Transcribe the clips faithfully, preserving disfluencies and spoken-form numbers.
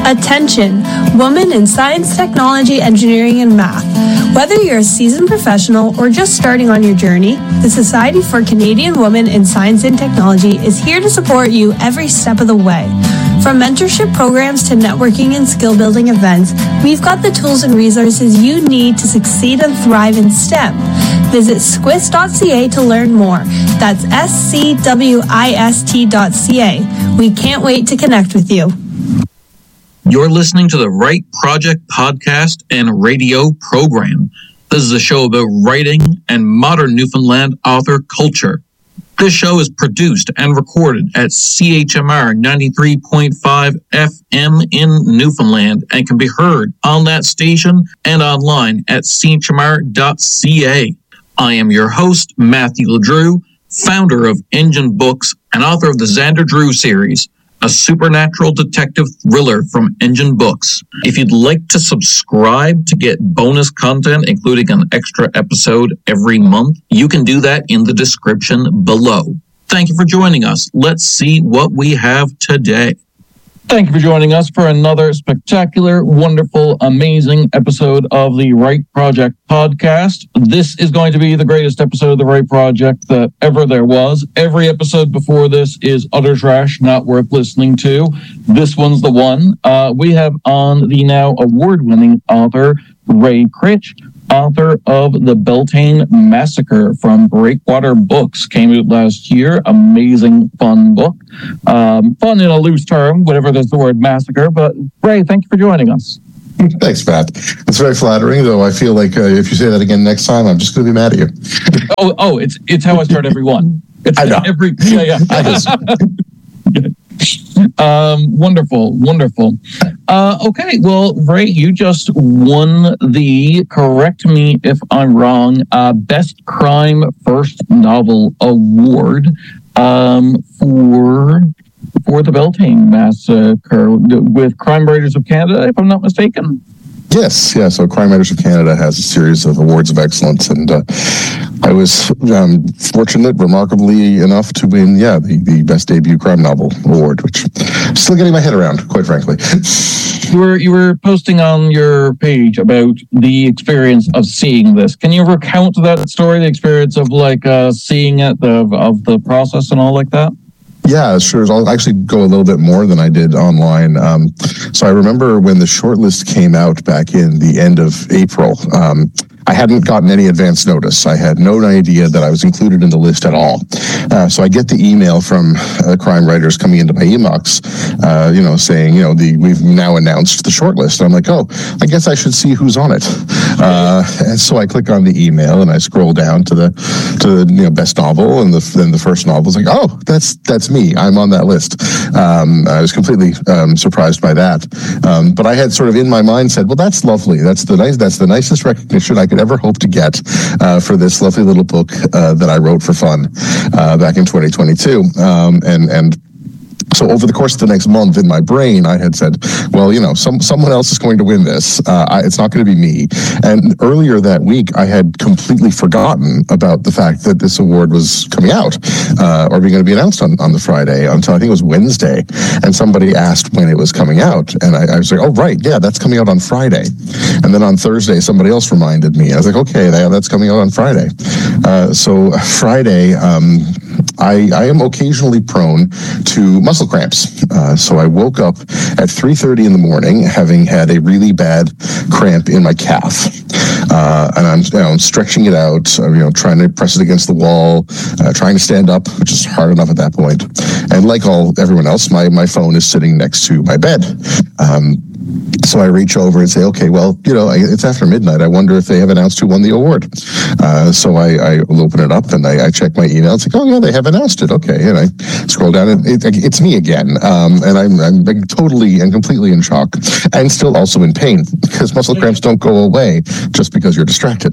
Attention, women in science, technology, engineering, and math. Whether you're a seasoned professional or just starting on your journey, the Society for Canadian Women in Science and Technology is here to support you every step of the way. From mentorship programs to networking and skill-building events, we've got the tools and resources you need to succeed and thrive in STEM. Visit squist dot c a to learn more. That's S C W I S T dot C A. We can't wait to connect with you. You're listening to the Write Project podcast and radio program. This is a show about writing and modern Newfoundland author culture. This show is produced and recorded at C H M R ninety-three point five F M in Newfoundland and can be heard on that station and online at C H M R dot C A. I am your host, Matthew LeDrew, founder of Engine Books and author of the Xander Drew series, a supernatural detective thriller from Engine Books. If you'd like to subscribe to get bonus content, including an extra episode every month, you can do that in the description below. Thank you for joining us. Let's see what we have today. Thank you for joining us for another spectacular, wonderful, amazing episode of the Write Project podcast. This is going to be the greatest episode of the Write Project that ever there was. Every episode before this is utter trash, not worth listening to. This one's the one. Uh, we have on the now award-winning author, Ray Critch, author of The Beltane Massacre from Breakwater Books. Came out last year. Amazing, fun book. Um, fun in a loose term, whatever there's the word massacre. But Ray, thank you for joining us. Thanks, Matt. It's very flattering, though I feel like uh, if you say that again next time, I'm just going to be mad at you. oh, oh, it's it's how I start every one. It's I know. Every, yeah, yeah. I just... Um, wonderful, wonderful. Uh, okay, well, Ray, you just won the, correct me if I'm wrong, uh, Best Crime First Novel Award um, for for the Beltane Massacre with Crime Writers of Canada, if I'm not mistaken. Yes, yeah. So Crime Writers of Canada has a series of awards of excellence, and uh, I was um, fortunate, remarkably enough, to win, yeah, the, the Best Debut Crime Novel Award, which I'm still getting my head around, quite frankly. You were you were posting on your page about the experience of seeing this. Can you recount that story, the experience of like uh, seeing it, the of the process and all like that? Yeah, sure. I'll actually go a little bit more than I did online. Um, so I remember when the shortlist came out back in the end of April, um, I hadn't gotten any advance notice. I had no idea that I was included in the list at all. Uh, so I get the email from uh, crime writers coming into my inbox, uh, you know, saying, you know, the we've now announced the shortlist. I'm like, oh, I guess I should see who's on it. Uh, and so I click on the email and I scroll down to the to the you know, best novel, and the then the first novel is like, oh, that's that's me. I'm on that list. Um, I was completely um, surprised by that. Um, but I had sort of in my mind said, well, that's lovely. That's the nice. That's the nicest recognition I could ever hope to get uh, for this lovely little book uh, that I wrote for fun uh, back in twenty twenty-two. Um, and and so over the course of the next month in my brain, I had said, well, you know, some someone else is going to win this. Uh, I, it's not going to be me. And earlier that week, I had completely forgotten about the fact that this award was coming out uh, or being going to be announced on, on the Friday until I think it was Wednesday. And somebody asked when it was coming out. And I, I was like, oh, right. Yeah, that's coming out on Friday. And then on Thursday, somebody else reminded me. I was like, okay, that's coming out on Friday. Uh, so Friday, um, I, I am occasionally prone to muscle cramps. Uh, so I woke up at three thirty in the morning, having had a really bad cramp in my calf. Uh, and I'm, you know, stretching it out, uh, you know, trying to press it against the wall, uh, trying to stand up, which is hard enough at that point. And like all everyone else, my, my phone is sitting next to my bed. Um, So I reach over and say, okay, well, you know, it's after midnight. I wonder if they have announced who won the award. Uh, so I, I will open it up and I, I check my email. It's like, oh, yeah, they have announced it. Okay. And I scroll down and it, it's me again. Um, and I'm, I'm totally and completely in shock and still also in pain because muscle cramps don't go away just because you're distracted.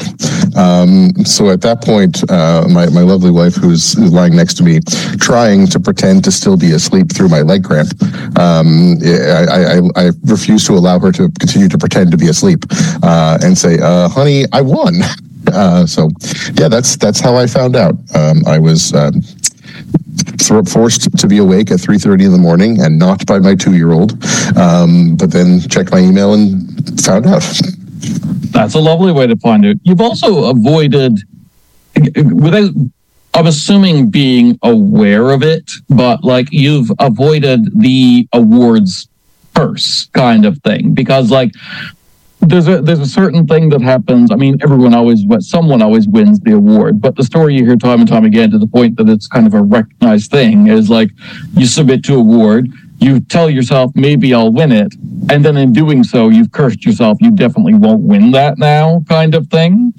Um, so at that point, uh, my, my lovely wife, who's, who's lying next to me, trying to pretend to still be asleep through my leg cramp, um, I, I, I refuse to allow her to continue to pretend to be asleep uh, and say, uh, honey, I won. Uh, so, yeah, that's that's how I found out. Um, I was um, forced to be awake at three thirty in the morning, and not by my two-year-old. Um, but then checked my email and found out. That's a lovely way to find it. You've also avoided, without, I'm assuming, being aware of it, but like you've avoided the awards purse kind of thing, because like there's a there's a certain thing that happens. I mean, everyone always, someone always wins the award, but the story you hear time and time again, to the point that it's kind of a recognized thing, is like you submit to award, you tell yourself, maybe I'll win it, and then in doing so, you've cursed yourself, you definitely won't win that now, kind of thing.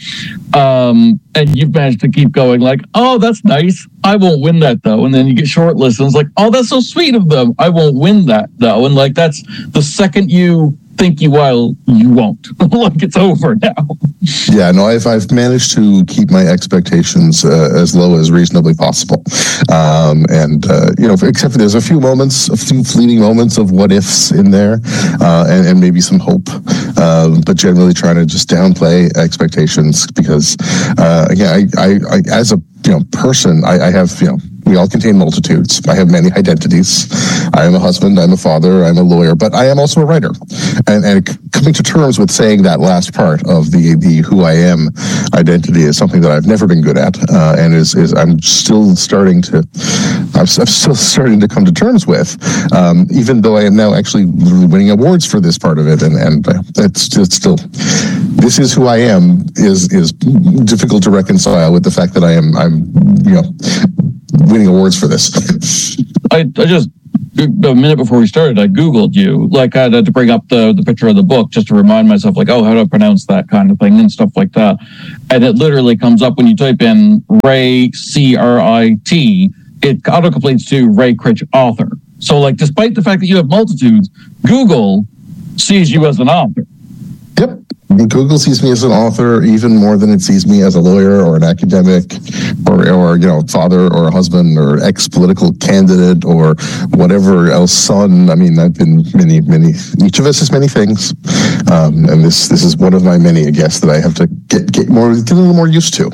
Um, and you've managed to keep going like, oh, that's nice, I won't win that though. And then you get shortlisted, and it's like, oh, that's so sweet of them, I won't win that though. And like, that's the second you think you will, you won't. Like, it's over now. Yeah, no, I've I've managed to keep my expectations uh, as low as reasonably possible, um, and uh, you know, except for there's a few moments, a few fleeting moments of what ifs in there, uh, and, and maybe some hope, uh, but generally trying to just downplay expectations, because uh, yeah, I, I, I as a you know person, I, I have you know. We all contain multitudes. I have many identities. I am a husband, I'm a father, I'm a lawyer, but I am also a writer. And, and coming to terms with saying that last part of the the who I am identity is something that I've never been good at, uh, and is is I'm still starting to I'm, I'm still starting to come to terms with, um, even though I am now actually winning awards for this part of it, and and it's just still, this is who I am is is difficult to reconcile with the fact that I am I'm you know. winning awards for this. I, I just, a minute before we started, I Googled you. Like, I had to bring up the, the picture of the book just to remind myself, like, oh, how do I pronounce that kind of thing and stuff like that. And it literally comes up when you type in Ray, C R I T, it autocompletes to Ray Critch, author. So, like, despite the fact that you have multitudes, Google sees you as an author. Yep. Google sees me as an author even more than it sees me as a lawyer or an academic or, or you know, father or husband or ex-political candidate or whatever else, son. I mean, I've been many, many, each of us is many things. Um, and this this is one of my many, I guess, that I have to get, get more, get a little more used to.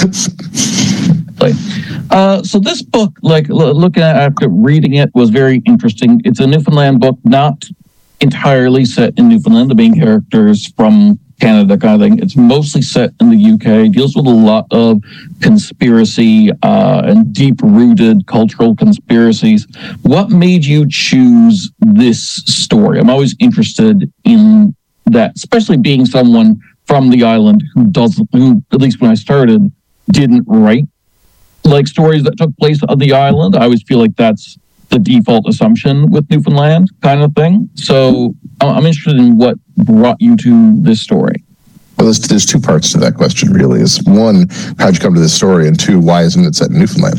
Uh, so this book, like l- looking at after reading it, was very interesting. It's a Newfoundland book, not entirely set in Newfoundland. The main characters from Canada kind of thing. It's mostly set in the U K. It deals with a lot of conspiracy uh, and deep-rooted cultural conspiracies. What made you choose this story? I'm always interested in that, especially being someone from the island who doesn't, who, at least when I started, didn't write like stories that took place on the island. I always feel like that's the default assumption with Newfoundland kind of thing. So I'm interested in what brought you to this story. Well, there's, there's two parts to that question, really. Is one, how'd you come to this story? And two, why isn't it set in Newfoundland?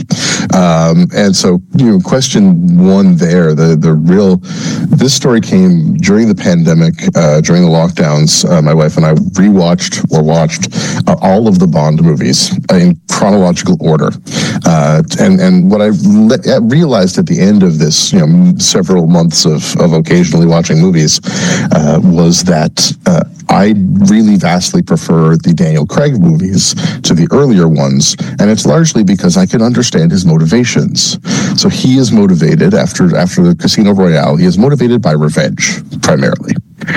Um, and so, you know, question one there, the the real, this story came during the pandemic, uh, during the lockdowns. Uh, my wife and I rewatched or watched uh, all of the Bond movies in chronological order. Uh, and, and what I le- realized at the end of this, you know, several months of, of occasionally watching movies, uh, was that uh, I really vastly prefer the Daniel Craig movies to the earlier ones, and it's largely because I can understand his motivations. So he is motivated after after the Casino Royale. He is motivated by revenge, primarily.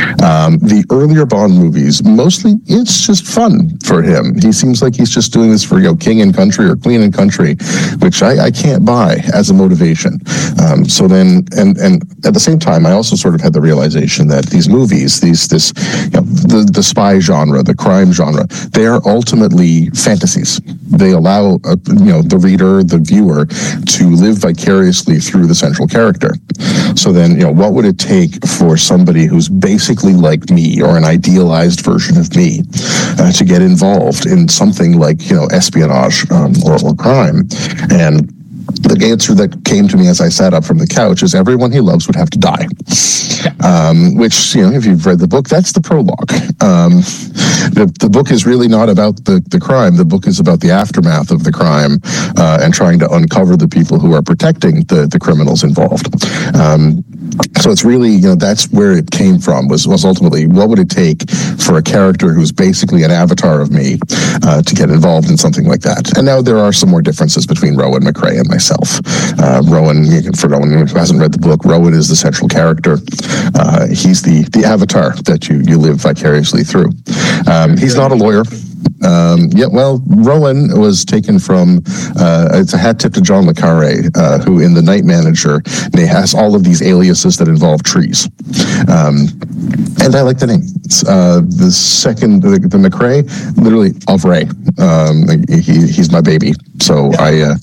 Um, the earlier Bond movies, mostly it's just fun for him. He seems like he's just doing this for, you know, king and country or queen and country, which I, I can't buy as a motivation. Um, so then, and and at the same time, I also sort of had the realization that these movies, these this, you know, the the spy genre, the crime genre, they are ultimately fantasies. They allow uh, you know the reader, the viewer, to live vicariously through the central character. So then, you know, what would it take for somebody who's basically like me or an idealized version of me uh, to get involved in something like, you know, espionage um, or, or crime? And the answer that came to me as I sat up from the couch is everyone he loves would have to die. Um, which, you know, if you've read the book, that's the prologue. Um, the, the book is really not about the, the crime. The book is about the aftermath of the crime uh, and trying to uncover the people who are protecting the, the criminals involved. Um, So it's really, you know, that's where it came from, was, was ultimately what would it take for a character who's basically an avatar of me uh, to get involved in something like that. And now there are some more differences between Rowan McRae and myself. Uh, Rowan, for no one who hasn't read the book, Rowan is the central character. Uh, he's the, the avatar that you, you live vicariously through. Um, he's not a lawyer. Um, yeah, well, Rowan was taken from, uh, it's a hat tip to John le Carré, uh, who in The Night Manager has all of these aliases that involve trees. Um, and I like the name. It's, uh, the second, the, the McRae, literally of Ray. Um, he, he's my baby. So I, uh,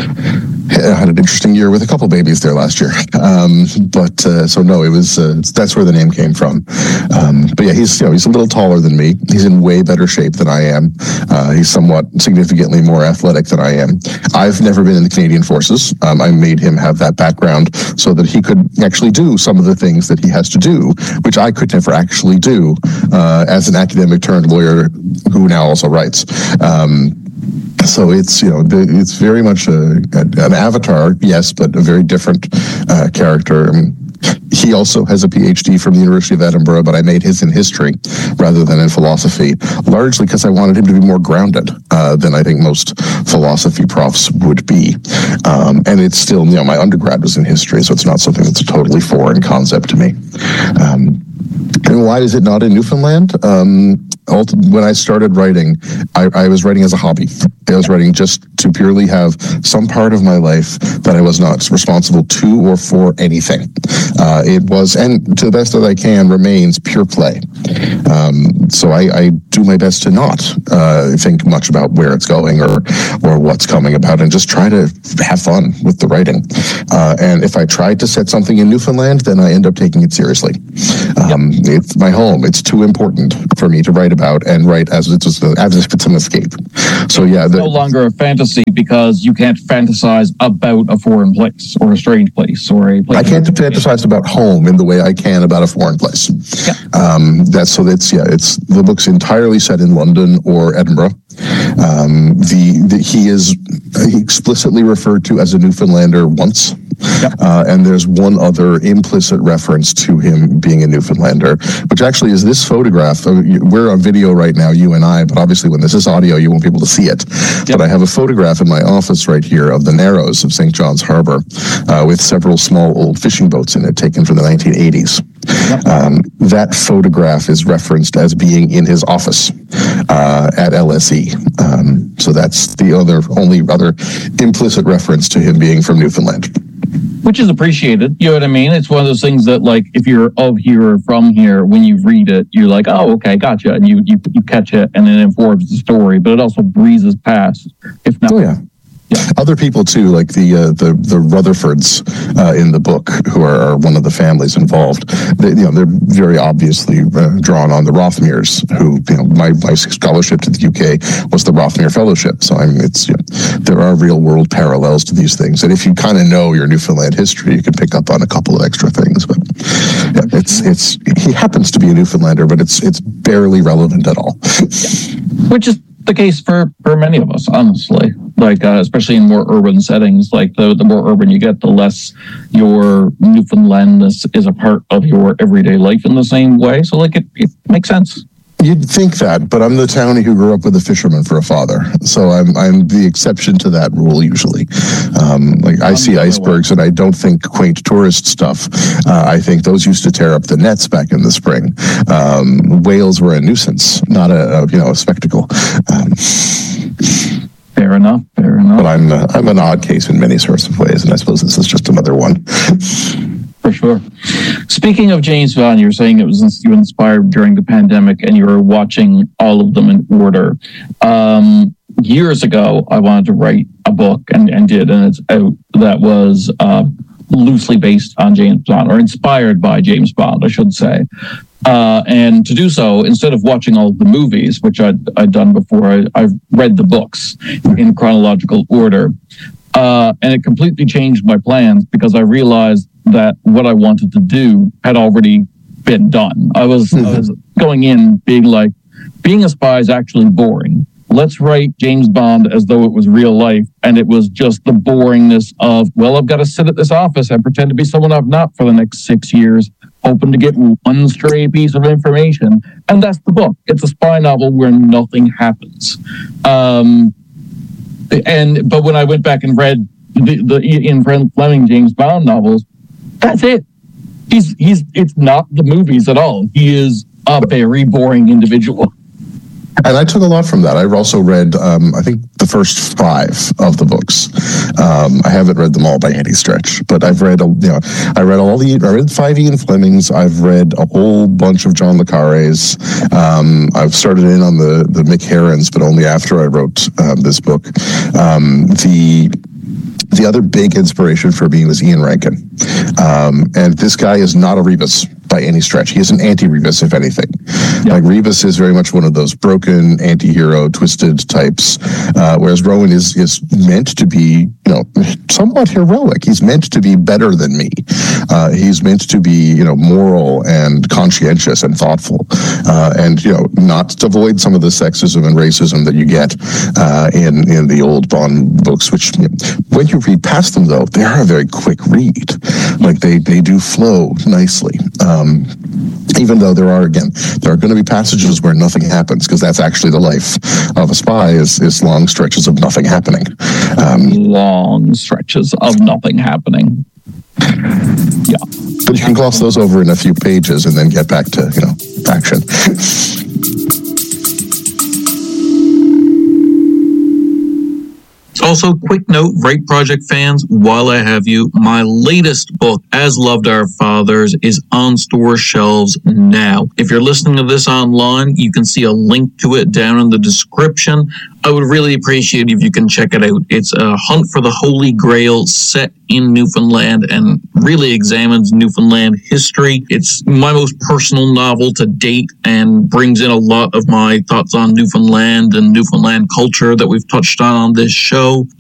I had an interesting year with a couple babies there last year. Um, but, uh, so no, it was, uh, that's where the name came from. Um, but yeah, he's, you know, he's a little taller than me. He's in way better shape than I am. Uh, he's somewhat significantly more athletic than I am. I've never been in the Canadian Forces. Um, I made him have that background so that he could actually do some of the things that he has to do, which I could never actually do, uh, as an academic turned lawyer who now also writes. Um, So it's, you know, it's very much a, a, an avatar, yes, but a very different uh, character. I mean, he also has a P H D from the University of Edinburgh, but I made his in history rather than in philosophy, largely because I wanted him to be more grounded uh, than I think most philosophy profs would be. Um, and it's still, you know, my undergrad was in history, so it's not something that's a totally foreign concept to me. Um, and why is it not in Newfoundland? Um, when I started writing, I, I was writing as a hobby. I was writing just to purely have some part of my life that I was not responsible to or for anything. Uh, it was, and to the best that I can, remains pure play. Um, so I, I do my best to not uh, think much about where it's going or or what's coming about, and just try to have fun with the writing. Uh, and if I tried to set something in Newfoundland, then I end up taking it seriously. Um, yep. It's my home. It's too important for me to write about and write as it's, as if it's an escape. So yeah, the, no longer a fantasy because you can't fantasize about a foreign place or a strange place or a place. I can't fantasize about home in the way I can about a foreign place. Yeah. Um, that's so that's yeah. It's the book's entirely set in London or Edinburgh. Um, the, the he is explicitly referred to as a Newfoundlander once. Yep. Uh, and there's one other implicit reference to him being a Newfoundlander, which actually is this photograph. We're on video right now, you and I, but obviously when this is audio, you won't be able to see it. Yep. But I have a photograph in my office right here of the Narrows of Saint John's Harbor uh, with several small old fishing boats in it, taken from the nineteen eighties. Yep. Um, that photograph is referenced as being in his office uh, at L S E. Um, so that's the other only other implicit reference to him being from Newfoundland. Which is appreciated, you know what I mean? It's one of those things that, like, if you're of here or from here, when you read it, you're like, oh, okay, gotcha, and you you, you catch it, and it informs the story, but it also breezes past, if not. Oh, yeah. Yeah. Other people too, like the uh, the the Rutherfords uh, in the book, who are, are one of the families involved. They, you know, they're very obviously uh, drawn on the Rothmers, who, you know, my my scholarship to the U K was the Rothmer Fellowship. So I mean, it's you know, there are real world parallels to these things, and if you kind of know your Newfoundland history, you can pick up on a couple of extra things. But yeah, it's it's he happens to be a Newfoundlander, but it's it's barely relevant at all. Which is the case for, for many of us, honestly. Like, uh, especially in more urban settings, like the, the more urban you get, the less your Newfoundlandness is a part of your everyday life in the same way. So, like, it, it makes sense. You'd think that, but I'm the townie who grew up with a fisherman for a father, so I'm I'm the exception to that rule usually. Um, like I see icebergs, and I don't think quaint tourist stuff. Uh, I think those used to tear up the nets back in the spring. Um, whales were a nuisance, not a, a you know a spectacle. Um, fair enough. Fair enough. But I'm uh, I'm an odd case in many sorts of ways, and I suppose this is just another one. For sure. Speaking of James Bond, you're saying it was you inspired during the pandemic and you were watching all of them in order. Um, years ago, I wanted to write a book and, and did, and it's out, that was uh, loosely based on James Bond, or inspired by James Bond, I should say. Uh, and to do so, instead of watching all of the movies, which I'd, I'd done before, I, I've read the books in chronological order. Uh, and it completely changed my plans because I realized that what I wanted to do had already been done. I was, mm-hmm. I was going in being like, being a spy is actually boring. let's write James Bond as though it was real life. And it was just the boringness of, well, I've got to sit at this office and pretend to be someone I've not for the next six years, hoping to get one stray piece of information. And that's the book. It's a spy novel where nothing happens. Um, and But when I went back and read the, the Ian Fleming James Bond novels, that's it. He's he's. It's not the movies at all. He is a very boring individual. And I took a lot from that. I also read, um, I think, the first five of the books. Um, I haven't read them all by any stretch, but I've read, you know, I read all the, I read five Ian Flemings. I've read a whole bunch of John le Carré's. Um, I've started in on the the Mick Herrons, but only after I wrote um, this book. Um, the The other big inspiration for me was Ian Rankin. Um, and this guy is not a Rebus by any stretch. He is an anti-Rebus, if anything. Yeah. Like, Rebus is very much one of those broken, anti-hero, twisted types, uh, whereas Rowan is is meant to be, you know, somewhat heroic. He's meant to be better than me. Uh, he's meant to be, you know, moral and conscientious and thoughtful, uh, and, you know, not devoid some of the sexism and racism that you get uh, in, in the old Bond books, which, you know, when you read past them, though, they are a very quick read. Like, they, they do flow nicely. Um, even though there are, again, there are going to be passages where nothing happens, because that's actually the life of a spy, is, is long stretches of nothing happening. Um, long stretches of nothing happening. Yeah. But you can gloss those over in a few pages and then get back to, you know, action. Also, quick note, Right Project fans, while I have you, my latest book, As Loved Our Fathers, is on store shelves now. If you're listening to this online, you can see a link to it down in the description. I would really appreciate if you can check it out. It's a hunt for the Holy Grail set in Newfoundland and really examines Newfoundland history. It's my most personal novel to date and brings in a lot of my thoughts on Newfoundland and Newfoundland culture that we've touched on on this show.